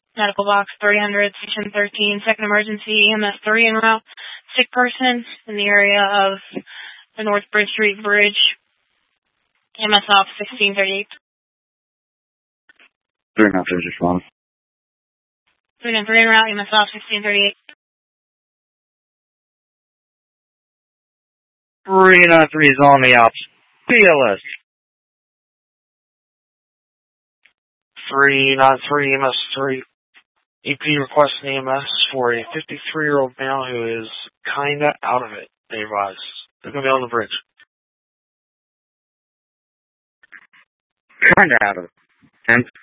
Medical box 300, station 13, second emergency, EMS 3 en route. Sick person in the area of the North Bridge Street Bridge. EMS off 1638. 393, just one. 393 en route, EMS off 1638. 393 is on the ops. BLS. 393 EMS3. EP requesting EMS for a 53-year-old male who is kinda out of it, they advise. They're gonna be on the bridge. Kinda out of it. 10